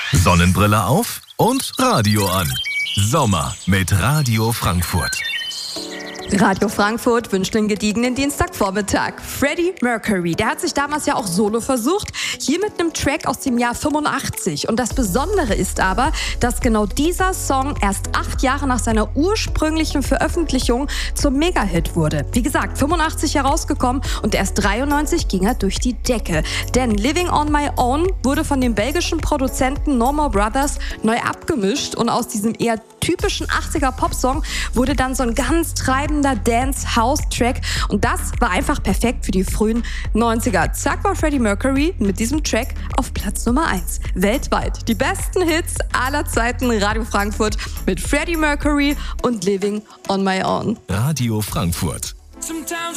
Sonnenbrille auf und Radio an. Sommer mit Radio Frankfurt. Radio Frankfurt wünscht einen gediegenen Dienstagvormittag. Freddie Mercury, der hat sich damals ja auch solo versucht, hier mit einem Track aus dem Jahr 85. Und das Besondere ist aber, dass genau dieser Song erst 8 Jahre nach seiner ursprünglichen Veröffentlichung zum Mega-Hit wurde. Wie gesagt, 85 herausgekommen und erst 93 ging er durch die Decke. Denn Living on My Own wurde von dem belgischen Produzenten No More Brothers neu abgemischt und aus diesem eher typischen 80er-Pop-Song wurde dann so ein ganz treibender Dance-House-Track und das war einfach perfekt für die frühen 90er. Zack war Freddie Mercury mit diesem Track auf Platz Nummer 1. Weltweit die besten Hits aller Zeiten, Radio Frankfurt mit Freddie Mercury und Living on My Own. Radio Frankfurt.